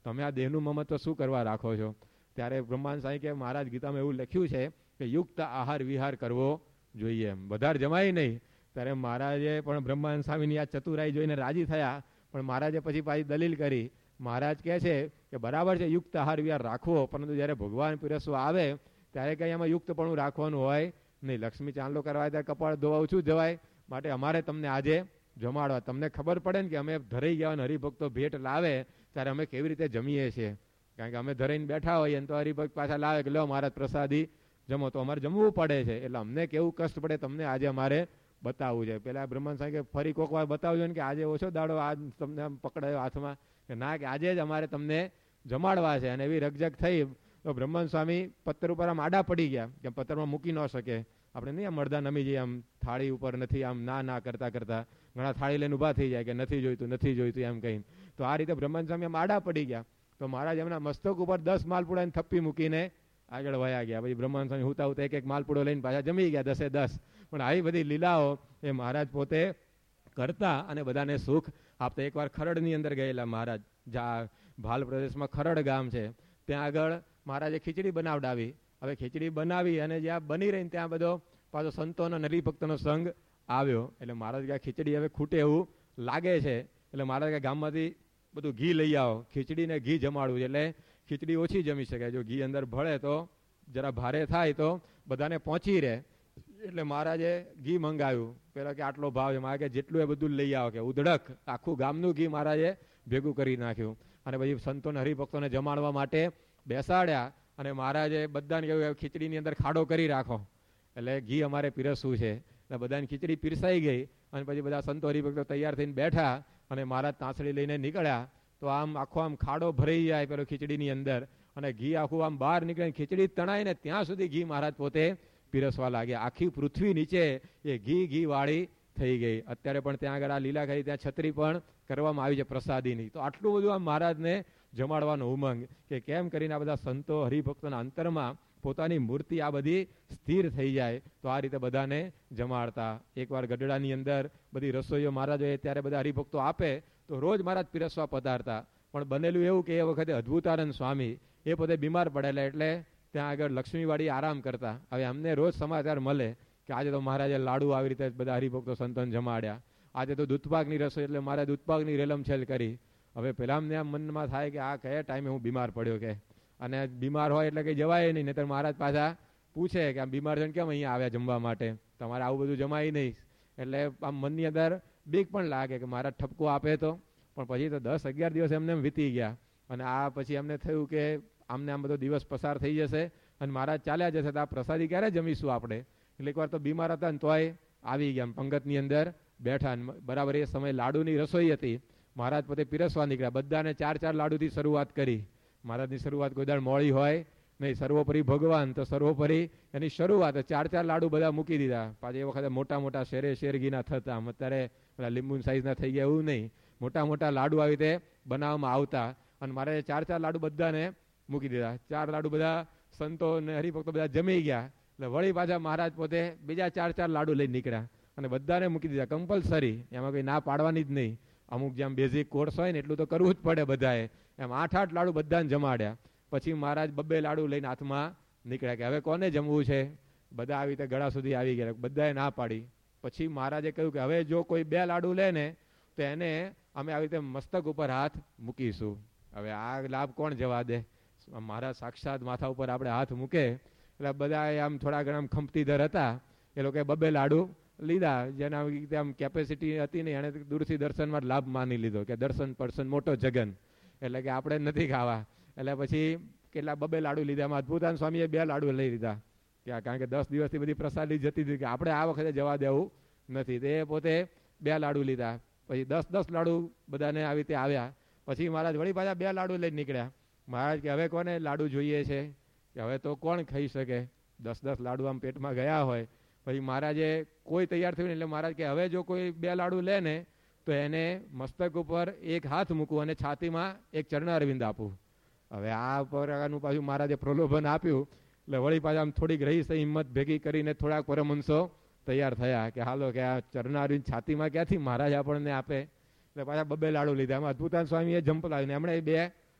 તમે આ દેહનું મમત્વ શું કરવા રાખો છો? ત્યારે બ્રહ્માનંદ સ્વામી કે મહારાજ ગીતામાં એવું લખ્યું છે કે યુક્ત આહાર વિહાર કરવો જોઈએ, એમ વધારે જમાય નહીં. ત્યારે મહારાજે પણ બ્રહ્માનંદ સ્વામીની આ ચતુરાઈ જોઈને રાજી થયા, પણ મહારાજે પછી પાછી દલીલ કરી. મહારાજ કહે છે કે બરાબર છે યુક્ત આહાર વિહાર રાખવો, પરંતુ જ્યારે ભગવાન પીરસવા આવે ત્યારે કંઈ એમાં યુક્તપણું રાખવાનું હોય નહીં. લક્ષ્મી ચાંદલો કરવા ત્યારે કપાળ ધોવા ઓછું જવાય, માટે અમારે તમને આજે જમાડવા. તમને ખબર પડે ને કે અમે ધરાઈ ગયા અને હરિભક્તો ભેટ લાવે ત્યારે અમે કેવી રીતે જમીએ છીએ. કારણ કે અમે ધરાઈને બેઠા હોઈએ તો હરિભક્ત પાછા લાવે કે લો મહારાજ પ્રસાદી જમો, તો અમારે જમવું પડે છે. એટલે અમને કેવું કષ્ટ પડે તમને આજે અમારે બતાવવું છે. પેલા બ્રહ્માનંદ સ્વામી કે ફરી કોક વાર બતાવજો ને કે આજે ઓછો દાડો આજ તમને આમ પકડાયો હાથમાં, કે ના કે આજે જ અમારે તમને જમાડવા છે. અને એવી રકઝક થઈ તો બ્રહ્માનંદ સ્વામી પથ્થર ઉપર આમ આડા પડી ગયા કે પથ્થરમાં મૂકી ન શકે. આપણે નહીં આમ મળદા નમી જઈએ, આમ થાળી ઉપર નથી આમ ના કરતા કરતા ઘણા થાળી લઈને ઊભા થઈ જાય કે નથી જોઈતું એમ કહીને. તો આ રીતે બ્રહ્માનંદ સ્વામી આમ આડા પડી ગયા. તો મહારાજ એમના મસ્તક ઉપર 10 માલપુડાની થપ્પી મૂકીને આગળ વયા ગયા. પછી બ્રહ્માનંદ સ્વામી હુતા એક માલપુડો લઈને પાછા જમી ગયા 10 પણ આવી બધી લીલાઓ એ મહારાજ પોતે કરતા અને બધાને સુખ આપતા. એકવાર ખરડની અંદર ગયેલા મહારાજ, જ્યાં ભાલ પ્રદેશમાં ખરડ ગામ છે, ત્યાં આગળ મહારાજે ખીચડી બનાવડાવી. હવે ખીચડી બનાવી અને જ્યાં બની રહીને ત્યાં બધો પાછો સંતોનો હરિભક્તનો સંગ આવ્યો. એટલે મહારાજ કે ખીચડી હવે ખૂટે એવું લાગે છે. એટલે મહારાજ કે ગામમાંથી બધું ઘી લઈ આવો, ખીચડીને ઘી જમાડવું છે. એટલે ખીચડી ઓછી જમી શકાય, જો ઘી અંદર ભળે તો જરા ભારે થાય તો બધાને પહોંચી રહે. એટલે મહારાજે ઘી મંગાવ્યું. પેલા કે આટલો ભાવ છે, મારે કે જેટલું એ બધું લઈ આવો, કે ઉધડક આખું ગામનું ઘી મહારાજે ભેગું કરી નાખ્યું. અને પછી સંતોને હરિભક્તોને જમાડવા માટે બેસાડ્યા. અને મહારાજે બધાને કહ્યું ખીચડીની અંદર ખાડો કરી રાખો, એટલે ઘી અમારે પીરસવું છે. એટલે બધાની ખીચડી પીરસાઈ ગઈ. અને પછી બધા સંતો હરિભક્તો તૈયાર થઈને બેઠા અને મહારાજ તાંસળી લઈને નીકળ્યા. તો આમ આખો આમ ખાડો ભરાઈ જાય પેલો ખીચડીની અંદર, અને ઘી આખું આમ બહાર નીકળે. ખીચડી તણાય ને ત્યાં સુધી ઘી મહારાજ પોતે પીરસવા લાગ્યા. આખી પૃથ્વી નીચે એ ઘી વાળી થઈ ગઈ. અત્યારે પણ ત્યાં આગળ આ લીલા કરી ત્યાં છત્રી પણ કરવામાં આવી છે પ્રસાદીની. તો આટલું બધું આમ મહારાજને જમાડવાનો ઉમંગ, કે કેમ કરીને આ બધા સંતો હરિભક્તોના અંતરમાં પોતાની મૂર્તિ આ બધી સ્થિર થઈ જાય. તો આ રીતે બધાને જમાડતા. એકવાર ગઢડાની અંદર બધી રસોઈઓ મહારાજોએ ત્યારે બધા હરિભક્તો આપે તો રોજ મહારાજ પીરસવા પધારતા. પણ બનેલું એવું કે એ વખતે અદ્ભુતાનંદ સ્વામી એ પોતે બીમાર પડેલા, એટલે ત્યાં આગળ લક્ષ્મીવાડી આરામ કરતા. હવે અમને રોજ સમાચાર મળે કે આજે તો મહારાજે લાડુ આવી રીતે બધા હરિભક્તો સંતોને જમાડ્યા, આજે તો દૂધપાકની રસોઈ, એટલે મારે દૂધપાકની રેલમછેલ કરી. હવે પેલા અમને આમ મનમાં થાય કે આ કયા ટાઈમે હું બીમાર પડ્યો, કે અને બીમાર હોય એટલે કંઈ જવાય નહીં. નહીતર મહારાજ પાછા પૂછે કે આમ બીમાર છે કેમ અહીંયા આવ્યા જમવા માટે, તમારે આવું બધું જમાય નહીં. એટલે આમ મનની અંદર બીક પણ લાગે કે મહારાજ ઠપકો આપે તો. પણ પછી તો 10-11 દિવસ એમને વીતી ગયા. અને આ પછી એમને થયું કે આમને આમ બધો દિવસ પસાર થઈ જશે અને મહારાજ ચાલ્યા જશે, તો આ પ્રસાદી ક્યારે જમીશું આપણે. એટલે એકવાર તો બીમાર હતા ને તોય આવી ગયા પંગતની અંદર બેઠા. બરાબર એ સમયે લાડુની રસોઈ હતી. મહારાજ પોતે પીરસવા નીકળ્યા. બધાને 4 લાડુથી શરૂઆત કરી. મહારાજની શરૂઆત કોઈ દાડ મોડી હોય નહીં. સર્વોપરી ભગવાન, તો સર્વોપરી એની શરૂઆત. 4 લાડુ બધા મૂકી દીધા. પાછા એ વખતે મોટા શેર ઘીના થતા. અત્યારે પેલા લીંબુ સાઈઝના થઈ ગયા એવું નહીં. મોટા લાડુ આવી રીતે બનાવવામાં આવતા. અને મારે 4 લાડુ બધાને મૂકી દીધા. 4 લાડુ બધા સંતો ને હરિભક્તો બધા જમી ગયા. એટલે વળી પાછા મહારાજ પોતે બીજા 4 લાડુ લઈને નીકળ્યા અને બધાને મૂકી દીધા કમ્પલસરી. એમાં કંઈ ના પાડવાની જ નહીં. અમુક જેમ બેઝિક કોર્સ હોય ને એટલું તો કરવું જ પડે બધાએ. એમ 8 લાડુ બધાને જમાડ્યા. પછી મહારાજ 2 લાડુ લઈને હાથમાં નીકળ્યા કે હવે કોને જમવું છે. બધા આવી રીતે ગળા સુધી આવી ગયા. બધાએ ના પાડી. પછી મહારાજે કહ્યું કે હવે જો કોઈ 2 લાડુ લે ને તો એને અમે આવી રીતે મસ્તક ઉપર હાથ મૂકીશું. હવે આ લાભ કોણ જવા દે. મહારાજ સાક્ષાત માથા ઉપર આપણે હાથ મૂકે. એટલે બધા આમ થોડા ઘણા ખંપતી દર હતા. એ લોકોએ 2 લાડુ લીધા. જેના આમ કેપેસિટી હતી નહીં, એને દૂરથી દર્શનમાં લાભ માની લીધો કે દર્શન મોટો જગન, એટલે કે આપણે નથી ખાવા. એટલે પછી કેટલા 2 લાડુ લીધા. એમાં અદ્ભુતાનંદ સ્વામીએ 2 લાડુ લઈ લીધા. કારણ કે 10 દિવસથી બધી પ્રસાદી જતી હતી કે આપણે આ વખતે જવા દેવું નથી. તે પોતે 2 લાડુ લીધા. પછી 10 લાડુ બધાને આવી રીતે આવ્યા. પછી મહારાજ વળી પાછા 2 લાડુ લઈને નીકળ્યા. મહારાજ કે હવે કોને લાડુ જોઈએ છે, કે હવે તો કોણ ખાઈ શકે. 10 લાડુ આમ પેટમાં ગયા હોય. પછી મહારાજે કોઈ તૈયાર થયું ને એટલે મહારાજ કે હવે જો કોઈ 2 લાડુ લે ને તો એને મસ્તક ઉપર એક હાથ મૂકવું અને છાતીમાં એક ચરણારવિંદ આપવું. હવે આ પ્રકારનું પાછું મહારાજે પ્રલોભન આપ્યું. એટલે વળી પાછા આમ થોડીક રહી હિંમત ભેગી કરીને થોડાક પરમહંસો તૈયાર થયા કે હાલો કે આ ચરણારવિંદ છાતીમાં ક્યાંથી મહારાજ આપણને આપે. એટલે પાછા 2 લાડુ લીધા. એમાં અદ્ભુતાનંદ સ્વામીએ જંપ લાવીને એમણે 2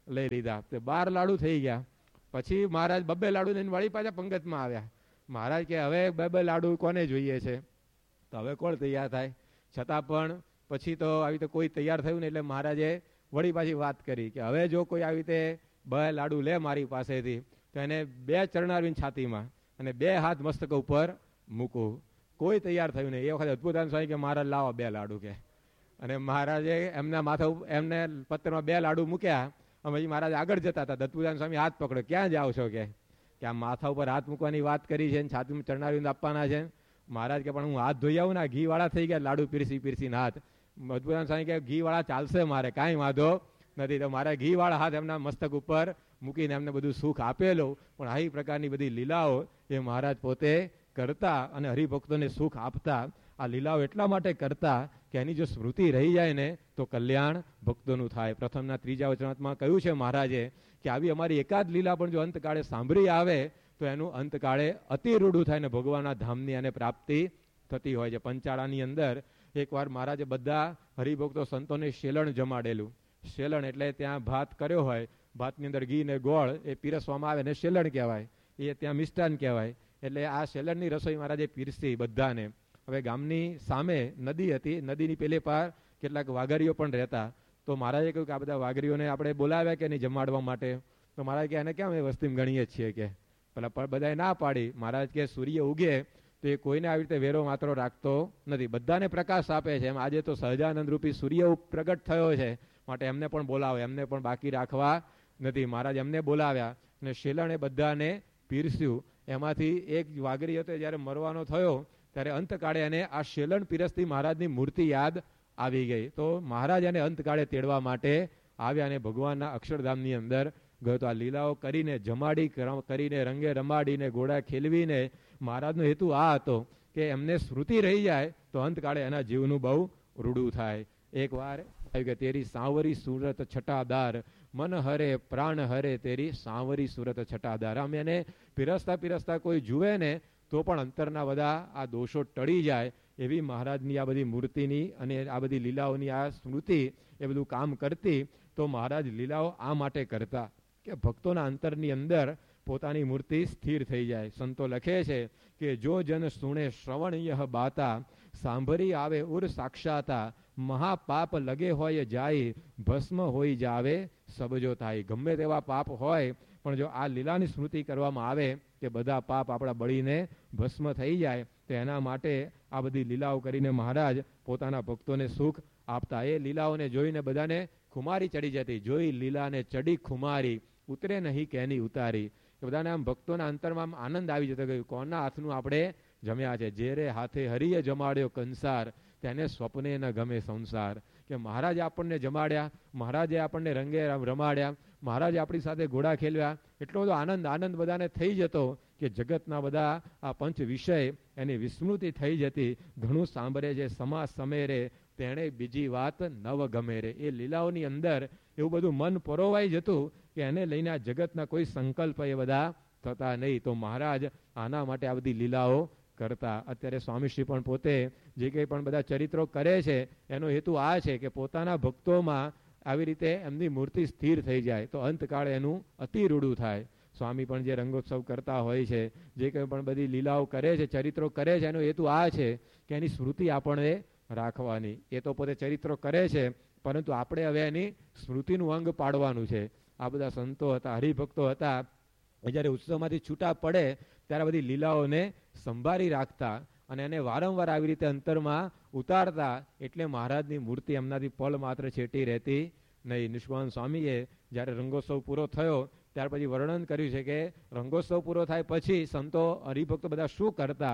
લઈ લીધા. તે 12 લાડુ થઈ ગયા. પછી મહારાજ 2 લાડુ લઈને વળી પાછા પંગતમાં આવ્યા. મહારાજ કે હવે 2 લાડુ કોને જોઈએ છે? તો હવે કોણ તૈયાર થાય? છતાં પણ પછી તો આવી રીતે કોઈ તૈયાર થયું ને એટલે મહારાજે વળી પાછી વાત કરી કે હવે જો કોઈ આવી રીતે 2 લાડુ લે મારી પાસેથી તો એને 2 ચરણારવિંદ છાતીમાં અને 2 હાથ મસ્તક ઉપર મૂકું. કોઈ તૈયાર થયું નહીં. એ વખતે અદ્ભુતાનંદ સ્વામી કે મહારાજ લાવો 2 લાડુ કે. અને મહારાજે એમના માથા એમને પત્રમાં 2 લાડુ મૂક્યા. અને પછી મહારાજ આગળ જતા હતા. અદ્ભુતાનંદ સ્વામી હાથ પકડો, ક્યાં જાઓ છો કે આ માથા ઉપર હાથ મૂકવાની વાત કરી છે, છાતીમાં ચરણારવિંદ આપવાના છે. મહારાજ કે પણ હું હાથ ધોઈ આવું ને, ઘી વાળા થઈ ગયા લાડુ પીરસીને હાથ. અદ્ભુતાનંદ સ્વામી કે ઘી વાળા ચાલશે મારે, કાંઈ વાંધો નથી. તો મારે ઘી વાળા હાથ એમના મસ્તક ઉપર મૂકીને એમને બધું સુખ આપેલું. પણ આવી પ્રકારની બધી લીલાઓ એ મહારાજ પોતે કરતા અને હરિભક્તોને સુખ આપતા. આ લીલાઓ એટલા માટે કરતા કે એની જો સ્મૃતિ રહી જાય ને તો કલ્યાણ ભક્તોનું થાય. પ્રથમના 3જા વચનામાં કહ્યું છે મહારાજે કે આવી અમારી એકાદ લીલા પણ જો અંતકાળે સાંભળી આવે તો એનું અંતકાળે અતિ રૂડું થાય ને ભગવાનના ધામની અને પ્રાપ્તિ થતી હોય છે. પંચાળાની અંદર એકવાર મહારાજે બધા હરિભક્તો સંતોને શેલણ જમાડેલું. શેલણ એટલે ત્યાં ભાત કર્યો હોય, ભાતની અંદર ઘી ને ગોળ એ પીરસવામાં આવે ને શેલણ કહેવાય. એ ત્યાં મિષ્ટાન કહેવાય. એટલે આ શેલણની રસોઈ મહારાજે પીરસી બધાને. હવે ગામની સામે નદી હતી. નદીની પેલે પાર કેટલાક વાઘરીઓ પણ રહેતા. તો મહારાજે કહ્યું કે આ બધા વાઘરીઓને આપણે બોલાવ્યા કે નહીં જમાડવા માટે? તો મહારાજ કે એને ક્યાં અમે વસ્તીમાં ગણીએ છીએ કે. પેલા બધાએ ના પાડી. મહારાજ કે સૂર્ય ઉગે તો એ કોઈને આવી રીતે વેરો માત્રો રાખતો નથી, બધાને પ્રકાશ આપે છે. એમ આજે તો સહજાનંદ રૂપી સૂર્ય પ્રગટ થયો છે, માટે એમને પણ બોલાવે, એમને પણ બાકી રાખવા નથી. મહારાજ એમને બોલાવ્યા અને શેલણે બધાને પીરસ્યું. એમાંથી એક વાઘરી હતો, જ્યારે મરવાનો થયો ત્યારે અંતકાળે એને આ શેલણ પીરસતી મહારાજની મૂર્તિ યાદ આવી ગઈ. તો મહારાજ એને અંતકાળે તેડવા માટે આવ્યા અને ભગવાનના અક્ષરધામની અંદર ગયો. તો આ લીલાઓ કરીને જમાડી કરીને રંગે રમાડીને ઘોડા ખેલવીને મહારાજનો હેતુ આ હતો કે એમને સ્મૃતિ રહી જાય તો અંતકાળે એના જીવનું બહુ રૂડું થાય. એક વાર આવ્યું કે તેરી સાંવરી સુરત છટાદાર, મન હરે પ્રાણ હરે તેરી સાંવરી સુરત છટાદાર. આમ એને પીરસતા કોઈ જુએ ને તો પણ અંતરના બધા આ દોષો ટળી જાય એવી મહારાજની આ બધી મૂર્તિની અને આ બધી લીલાઓની આ સ્મૃતિ એ બધું કામ કરતી. તો મહારાજ લીલાઓ આ માટે કરતા કે ભક્તોના અંતરની અંદર પોતાની મૂર્તિ સ્થિર થઈ જાય. સંતો લખે છે કે જો જન સુણે શ્રવણ યહ બાતા, સાંભળી આવે ઉર સાક્ષાતા, મહાપાપ લગે હોય જાય, ભસ્મ હોઈ જાવે સબજો થાય. ગમે તેવા પાપ હોય પણ જો આ લીલાની સ્મૃતિ કરવામાં આવે કે બધા પાપ આપણા બળીને ભસ્મ થઈ જાય, તો એના માટે આ બધી લીલાઓ કરીને મહારાજ પોતાના ભક્તોને સુખ આપતા. એ લીલાઓને જોઈને બધાને ખુમારી ચડી જતી. જોઈ લીલાને ચડી ખુમારી, ઉતરે નહીં કેની ઉતારી. કે બધાને આમ ભક્તોના અંતરમાં આમ આનંદ આવી જતો કે કોના હાથનું આપણે જમ્યા છે. જેરે હાથે હરિએ જમાડ્યો કંસાર, તેને સ્વપ્ને ન ગમે સંસાર. કે મહારાજે આપણને જમાડ્યા, મહારાજે આપણને રંગે રમાડ્યા, મહારાજે આપણી સાથે ઘોડા ખેલવ્યા. એટલો બધો આનંદ બધાને થઈ જતો કે જગતના બધા આ પંચ વિષય એની વિસ્મૃતિ થઈ જતી. ઘણું સાંભળે છે સમા સમેરે, તેણે બીજી વાત નવ ગમે રે. એ લીલાઓની અંદર એવું બધું મન પરોવાઈ જતું કે એને લઈને આ જગતના કોઈ સંકલ્પ એ બધા થતા નહીં. તો મહારાજ આના માટે આ બધી લીલાઓ કરતા. અત્યારે સ્વામીશ્રી પણ પોતે જે કંઈ પણ બધા ચરિત્રો કરે છે એનો હેતુ આ છે કે પોતાના ભક્તોમાં આવી રીતે એમની મૂર્તિ સ્થિર થઈ જાય તો અંતકાળે એનું અતિ રૂડું થાય. સ્વામી પણ જે રંગોત્સવ કરતા હોય છે, જે કંઈ પણ બધી લીલાઓ કરે છે, ચરિત્રો કરે છે, એનો હેતુ આ છે કે એની સ્મૃતિ આપણે રાખવાની. એ તો પોતે ચરિત્રો કરે છે, પરંતુ આપણે હવે એની સ્મૃતિનું અંગ પાડવાનું છે. આ બધા સંતો હતા, હરિભક્તો હતા, જ્યારે ઉત્સવમાંથી છૂટા પડે ત્યારે બધી લીલાઓને સંભાળી રાખતા અને એને વારંવાર આવી રીતે અંતરમાં ઉતારતા. એટલે મહારાજની મૂર્તિ એમનાથી પલ માત્ર છેટી રહેતી નહીં. નિષ્કાન સ્વામીએ જ્યારે રંગોત્સવ પૂરો થયો ત્યાર પછી વર્ણન કર્યું છે કે રંગોત્સવ પૂરો થાય પછી સંતો હરિભક્તો બધા શું કરતા.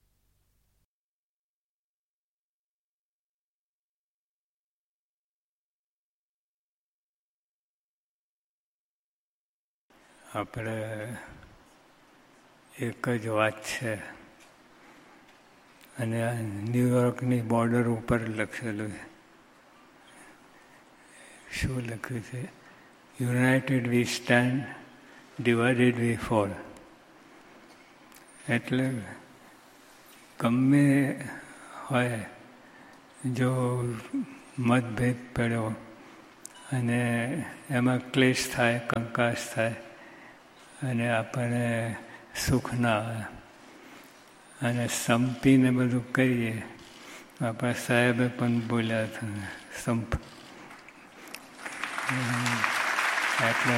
આપણે એક જ વાત છે અને ન્યુયોર્કની બોર્ડર ઉપર લખેલું છે. શું લખ્યું છે? યુનાઇટેડ વી સ્ટેન્ડ, ડિવાઇડેડ વી ફોલ. એટલે ગમે હોય જો મતભેદ પડ્યો અને એમાં ક્લેશ થાય, કંકાસ થાય અને આપણને સુખ ના આવે. અને સંપીને બધું કરીએ. આપણા સાહેબે પણ બોલ્યા હતા સંપ. એટલે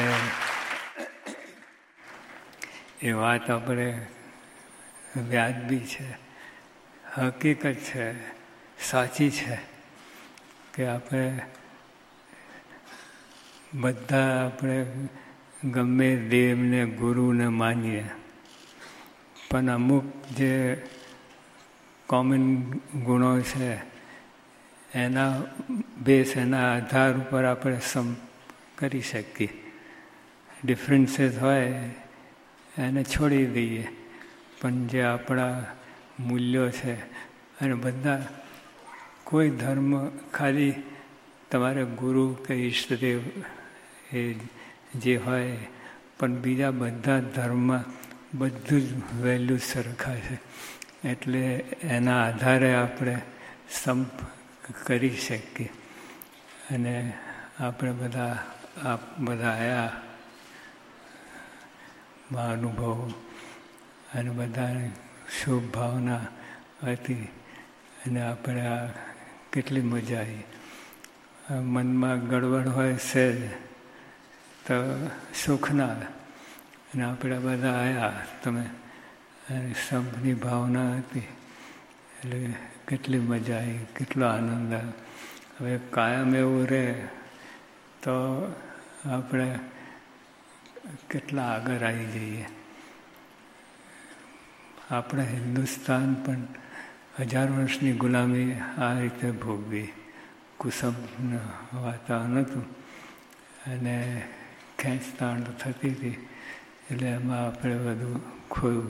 એ વાત આપણે વ્યાજબી છે, હકીકત છે, સાચી છે કે આપણે બધા આપણે ગમે દેવને ગુરુને માનીએ, પણ અમુક જે કોમન ગુણો છે એના બેસ, એના આધાર ઉપર આપણે સંપ કરી શકીએ. ડિફરન્સીસ હોય એને છોડી દઈએ, પણ જે આપણા મૂલ્યો છે અને બધા, કોઈ ધર્મ ખાલી તમારે ગુરુ કે ઈષ્ટદેવ એ જે હોય, પણ બીજા બધા ધર્મમાં બધું જ વેલ્યુ સરખા છે. એટલે એના આધારે આપણે સંપ કરી શકીએ. અને આપણે બધા આવ્યા મહાનુભવો અને બધાની શુભ ભાવના હતી અને આપણે આ કેટલી મજા આવી. મનમાં ગડબડ હોય સહેજ તો સુખ ના આવે. અને આપણે બધા આવ્યા, તમે સંપની ભાવના હતી એટલે કેટલી મજા આવી, કેટલો આનંદ આવ્યો. હવે કાયમ એવું રહે તો આપણે કેટલા આગળ આવી જઈએ. આપણે હિન્દુસ્તાન પણ 1000 વર્ષની ગુલામી આ રીતે ભોગવી. કુસુમનું વાતાવરણ હતું અને ખેંચતાણ થતી હતી, એટલે એમાં આપણે બધું ખોયું.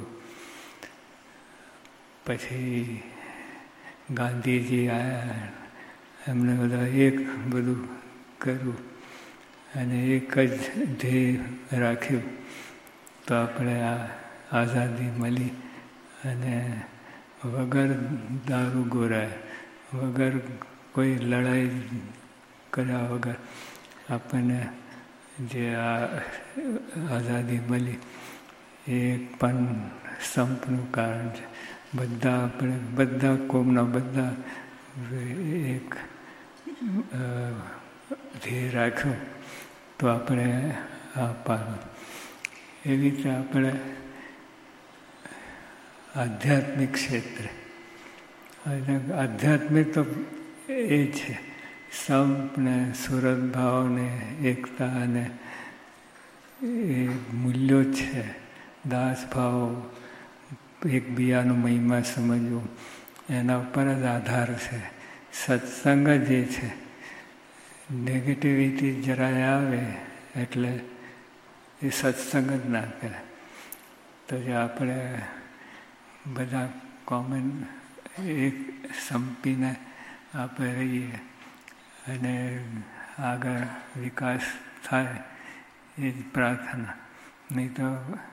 પછી ગાંધીજી આવ્યા, એમને બધા એક બધું કર્યું અને એક જ ધ્યેય રાખ્યું, તો આપણે આ આઝાદી મળી. અને વગર દારૂ ગોરાય, વગર કોઈ લડાઈ કર્યા વગર આપણને જે આ આઝાદી મળી એ પણ સંપનું કારણ છે. બધા આપણે બધા કોમના બધા એક ધ્યેય રાખ્યું તો આપણે આ પાડું. એવી રીતે આપણે આધ્યાત્મિક ક્ષેત્રે, આધ્યાત્મિક તો એ છે સંપ ને સુરત ભાવ ને એકતા અને એ મૂલ્યો છે. દાસ ભાવ, એકબીજાનો મહિમા સમજવું, એના ઉપર જ આધાર છે. સત્સંગ જે છે, નેગેટિવિટી જરાય આવે એટલે એ સત્સંગ જ ના કરે. તો જે આપણે બધા કોમન એક સંપીને આપણે રહીએ અને આગળ વિકાસ થાય એ જ પ્રાર્થના. નહીં તો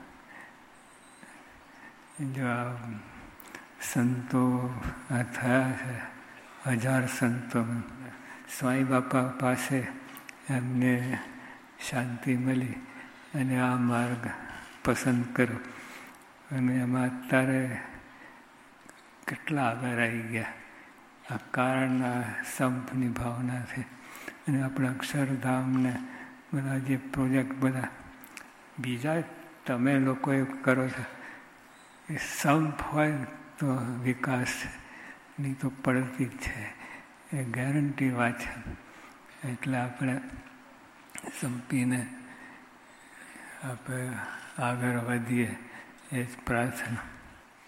જો આ સંતો આ થયા છે, 1000 સંતો, સ્વામી બાપા પાસે એમને શાંતિ મળી અને આ માર્ગ પસંદ કર્યો અને એમાં અત્યારે કેટલા આગળ આવી ગયા. આ કારણ આ સંપની ભાવના છે. અને આપણે અક્ષરધામને બધા જે પ્રોજેક્ટ બધા બીજા તમે લોકોએ કરો છો, એ સંપ હોય તો વિકાસ, નહીં તો પડતી જ છે, એ ગેરંટી વાત છે. એટલે આપણે સંપીને આપણે આગળ વધીએ એ જ પ્રાર્થના.